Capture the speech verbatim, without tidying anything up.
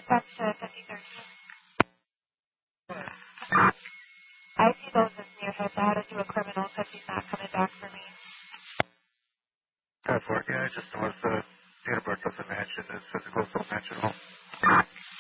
Back to fifty thirteen. I see those as near hits. I had to do a criminal because he's not coming back for me. That's work. Yeah, I just noticed the date of birth doesn't match and his physical don't match at all.